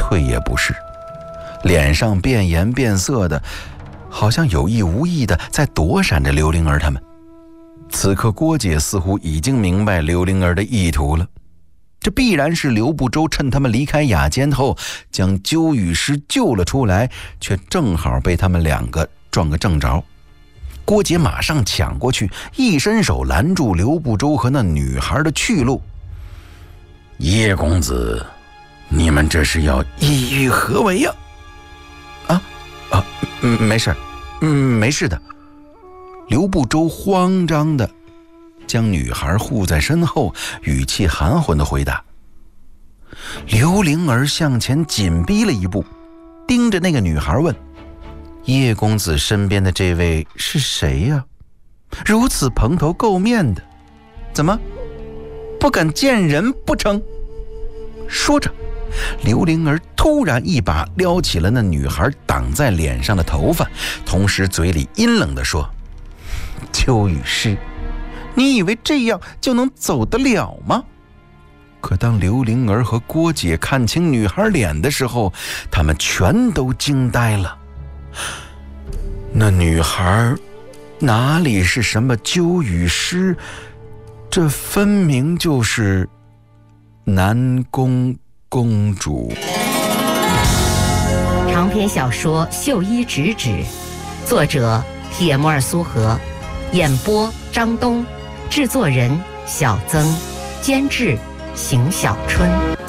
退也不是，脸上变颜变色的，好像有意无意的在躲闪着刘灵儿他们。此刻郭姐似乎已经明白刘灵儿的意图了，这必然是刘不周趁他们离开雅间后将鸠与诗救了出来，却正好被他们两个撞个正着。郭姐马上抢过去，一伸手拦住刘不周和那女孩的去路。叶公子，你们这是要意欲何为呀？没事，没事的。刘不周慌张的将女孩护在身后，语气含混的回答。刘灵儿向前紧逼了一步，盯着那个女孩问：叶公子身边的这位是谁呀？如此蓬头垢面的，怎么不敢见人不成？说着，刘灵儿突然一把撩起了那女孩挡在脸上的头发，同时嘴里阴冷地说：鸠与诗，你以为这样就能走得了吗？可当刘灵儿和郭姐看清女孩脸的时候，他们全都惊呆了。那女孩哪里是什么鸠与诗，这分明就是南宫公主。 长篇小说《绣衣直指》，作者铁木尔苏荷，演播张东，制作人小曾，监制邢小春。